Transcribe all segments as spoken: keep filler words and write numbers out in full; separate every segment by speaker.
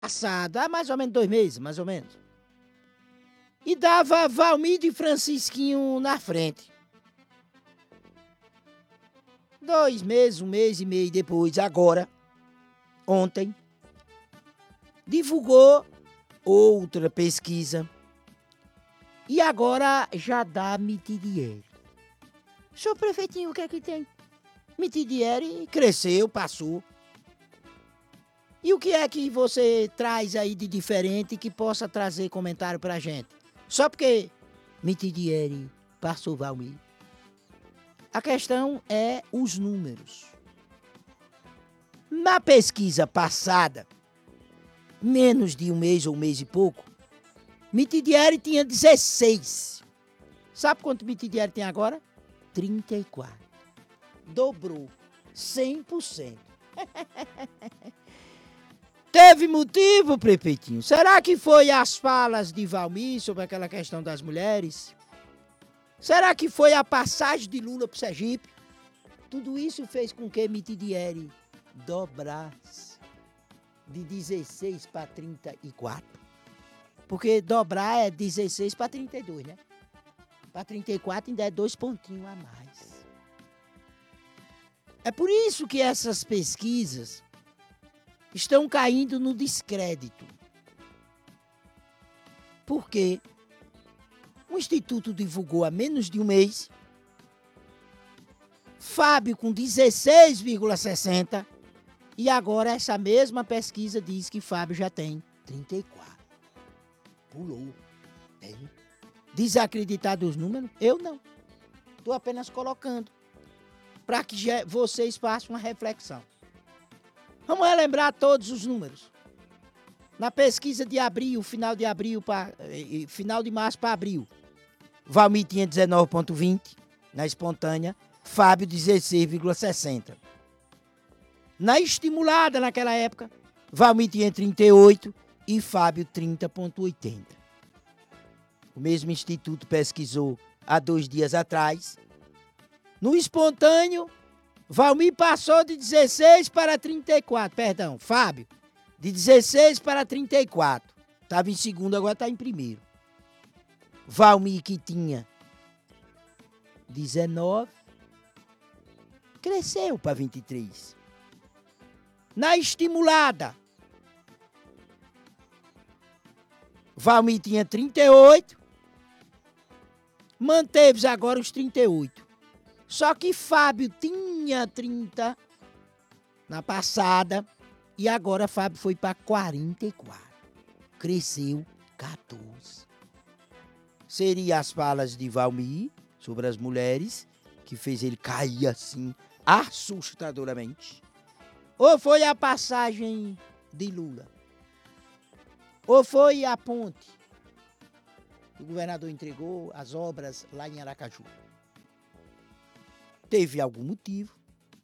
Speaker 1: Passado, há mais ou menos dois meses, mais ou menos. E dava Valmir e Francisquinho na frente. Dois meses, um mês e meio depois, agora, ontem, divulgou outra pesquisa e agora já dá Mitidieri. Senhor prefeitinho, o que é que tem? Mitidieri cresceu, passou. E o que é que você traz aí de diferente que possa trazer comentário pra gente? Só porque Mitidieri passou Valmir. A questão é os números. Na pesquisa passada, menos de um mês ou um mês e pouco, Mitidieri tinha dezesseis. Sabe quanto Mitidieri tem agora? trinta e quatro. Dobrou. cem por cento. Teve motivo, prefeitinho? Será que foi as falas de Valmir sobre aquela questão das mulheres? Será que foi a passagem de Lula para o Sergipe? Tudo isso fez com que Mitidieri dobrasse de dezesseis para trinta e quatro. Porque dobrar é dezesseis para trinta e dois, né? Para trinta e quatro ainda é dois pontinhos a mais. É por isso que essas pesquisas estão caindo no descrédito. Porque o Instituto divulgou há menos de um mês, Fábio com dezesseis vírgula sessenta, e agora essa mesma pesquisa diz que Fábio já tem trinta e quatro. Pulou. Tem. Desacreditar dos números? Eu não. Estou apenas colocando para que vocês façam uma reflexão. Vamos relembrar todos os números. Na pesquisa de abril, final de abril para final de março para abril, Valmir tinha dezenove vírgula vinte na espontânea, Fábio dezesseis vírgula sessenta. Na estimulada naquela época, Valmir tinha trinta e oito e Fábio trinta vírgula oitenta. O mesmo instituto pesquisou há dois dias atrás. No espontâneo, Valmir passou de dezesseis para trinta e quatro. Perdão, Fábio, de dezesseis para trinta e quatro. Estava em segundo, agora está em primeiro. Valmir, que tinha dezenove, cresceu para vinte e três. Na estimulada, Valmir tinha trinta e oito, manteve agora os trinta e oito. Só que Fábio tinha trinta na passada e agora Fábio foi para quarenta e quatro. Cresceu quatorze. Seria as falas de Valmir sobre as mulheres que fez ele cair assim assustadoramente? Ou foi a passagem de Lula? Ou foi a ponte que o governador entregou, as obras lá em Aracaju? Teve algum motivo?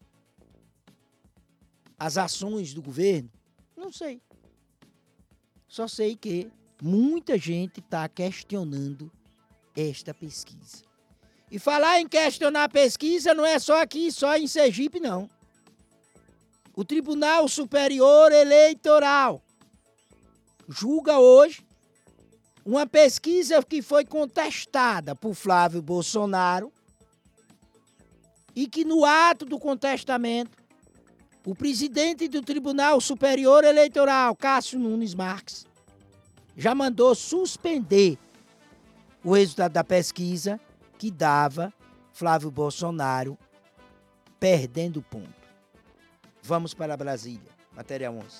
Speaker 1: As ações do governo? Não sei. Só sei que muita gente está questionando esta pesquisa. E falar em questionar a pesquisa não é só aqui, só em Sergipe, não. O Tribunal Superior Eleitoral julga hoje uma pesquisa que foi contestada por Flávio Bolsonaro e que no ato do contestamento, o presidente do Tribunal Superior Eleitoral, Cássio Nunes Marques, já mandou suspender o resultado da pesquisa que dava Flávio Bolsonaro perdendo ponto. Vamos para Brasília. Matéria onze.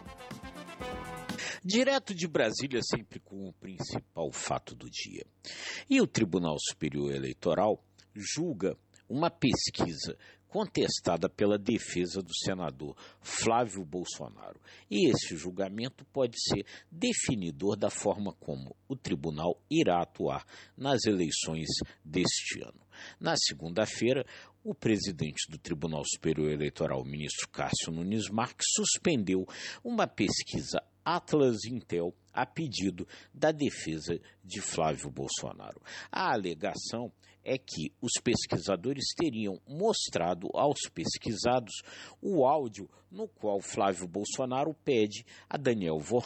Speaker 2: Direto de Brasília, sempre com o principal fato do dia. E o Tribunal Superior Eleitoral julga uma pesquisa contestada pela defesa do senador Flávio Bolsonaro. E esse julgamento pode ser definidor da forma como o tribunal irá atuar nas eleições deste ano. Na segunda-feira, o presidente do Tribunal Superior Eleitoral, o ministro Cássio Nunes Marques, suspendeu uma pesquisa Atlas Intel a pedido da defesa de Flávio Bolsonaro. A alegação é que os pesquisadores teriam mostrado aos pesquisados o áudio no qual Flávio Bolsonaro pede a Daniel